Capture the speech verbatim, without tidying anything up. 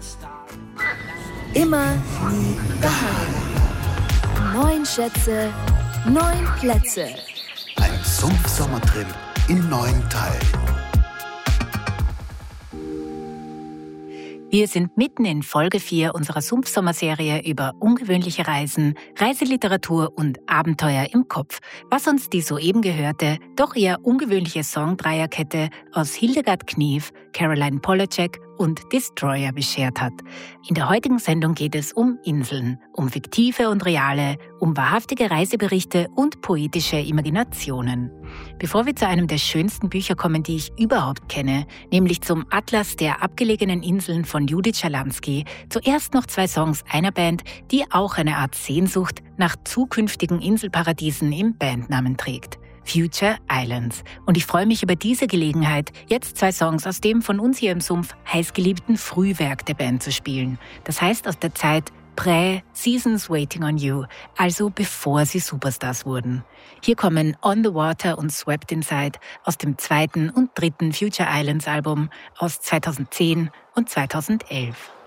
Immer nie daheim. Neun Schätze, neun Plätze. Ein Sumpfsommertrip in neun Teilen. Wir sind mitten in Folge vier unserer Sumpfsommerserie über ungewöhnliche Reisen, Reiseliteratur und Abenteuer im Kopf, was uns die soeben gehörte, doch eher ungewöhnliche Songdreierkette aus Hildegard Knef, Caroline Polachek und Destroyer beschert hat. In der heutigen Sendung geht es um Inseln, um fiktive und reale, um wahrhaftige Reiseberichte und poetische Imaginationen. Bevor wir zu einem der schönsten Bücher kommen, die ich überhaupt kenne, nämlich zum Atlas der abgelegenen Inseln von Judith Schalansky, zuerst noch zwei Songs einer Band, die auch eine Art Sehnsucht nach zukünftigen Inselparadiesen im Bandnamen trägt. Future Islands. Und ich freue mich über diese Gelegenheit, jetzt zwei Songs aus dem von uns hier im Sumpf heißgeliebten Frühwerk der Band zu spielen. Das heißt aus der Zeit Prä-Seasons Waiting on You, also bevor sie Superstars wurden. Hier kommen On the Water und Swept Inside aus dem zweiten und dritten Future Islands Album aus zweitausendzehn und zweitausendelf.